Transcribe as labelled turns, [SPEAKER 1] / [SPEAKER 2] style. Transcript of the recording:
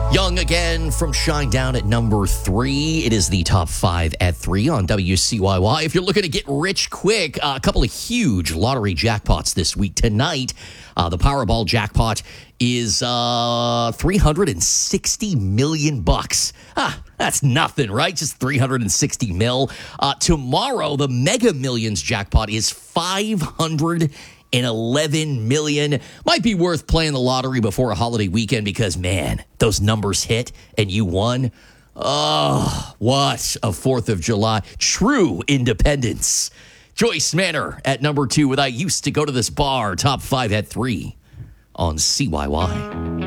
[SPEAKER 1] Young again from Shinedown at number 3. It is the top 5 at 3 on WCYY. If you're looking to get rich quick, a couple of huge lottery jackpots this week. Tonight, the Powerball jackpot is $360 million. That's nothing, right? Just 360 mil. Tomorrow, the Mega Millions jackpot is $511 million. Might be worth playing the lottery before a holiday weekend because, man, those numbers hit and you won. Oh, what a 4th of July. True independence. Joyce Manor at number 2 with I Used to Go to This Bar, top 5 at 3 on CYY.